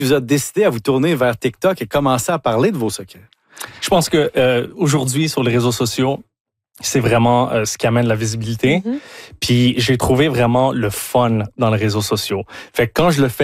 vous a décidé à vous tourner vers TikTok et commencer à parler de vos secrets? Je pense que aujourd'hui, sur les réseaux sociaux, c'est vraiment ce qui amène la visibilité. Puis j'ai trouvé vraiment le fun dans les réseaux sociaux. Fait que quand je le fais